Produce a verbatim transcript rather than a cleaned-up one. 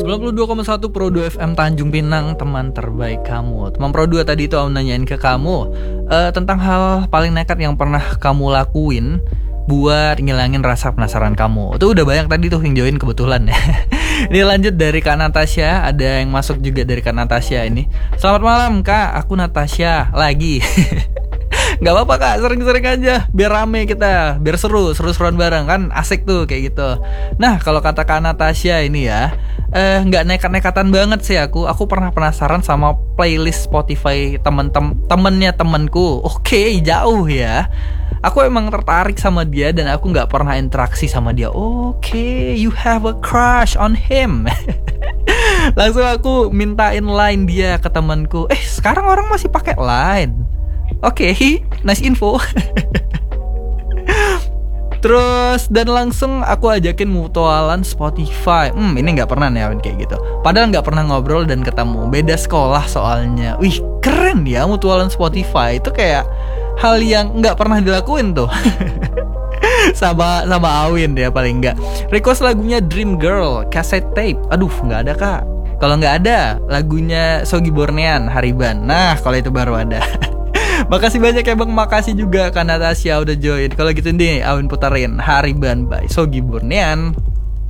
sembilan puluh dua koma satu Pro dua F M Tanjung Pinang, teman terbaik kamu. Teman Pro dua tadi itu aku nanyain ke kamu uh, tentang hal paling nekat yang pernah kamu lakuin buat ngilangin rasa penasaran kamu. Itu udah banyak tadi tuh yang join kebetulan ya. Ini lanjut dari Kak Natasha. Ada yang masuk juga dari Kak Natasha ini. Selamat malam Kak, aku Natasha lagi. Gak apa-apa Kak, sering-sering aja, biar rame kita, biar seru, seru-seruan bareng kan, asik tuh kayak gitu. Nah kalau kata Kak Natasha ini ya, eh nggak nekat-nekatan banget sih aku. Aku pernah penasaran sama playlist Spotify temen-tem temennya temenku. Oke, jauh ya. Aku emang tertarik sama dia dan aku nggak pernah interaksi sama dia. Oke, you have a crush on him. Langsung aku mintain line dia ke temanku. Eh sekarang orang masih pakai line. Oke, okay, nice info. Terus dan langsung aku ajakin mutualan Spotify. Hmm, ini nggak pernah nih Awin kayak gitu. Padahal nggak pernah ngobrol dan ketemu. Beda sekolah soalnya. Wih, keren ya mutualan Spotify. Itu kayak hal yang nggak pernah dilakuin tuh. sama sama Awin ya paling nggak. Request lagunya Dream Girl, cassette tape. Aduh, nggak ada Kak. Kalau nggak ada, lagunya Sogi Bornean, Hariban. Nah, kalau itu baru ada. Makasih banyak ya Bang, makasih juga Kak Natasha udah join. Kalau gitu nih Awin putarin Hariban by Sogi Bornean.